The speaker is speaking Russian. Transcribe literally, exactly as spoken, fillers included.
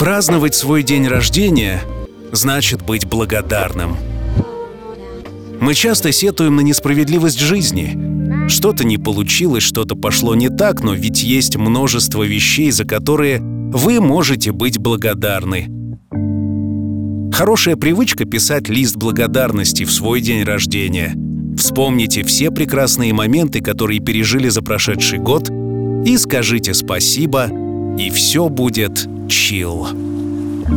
Праздновать свой день рождения значит быть благодарным. Мы часто сетуем на несправедливость жизни. Что-то не получилось, что-то пошло не так, но ведь есть множество вещей, за которые вы можете быть благодарны. Хорошая привычка — писать лист благодарности в свой день рождения. Вспомните все прекрасные моменты, которые пережили за прошедший год, и скажите спасибо, и все будет чилл.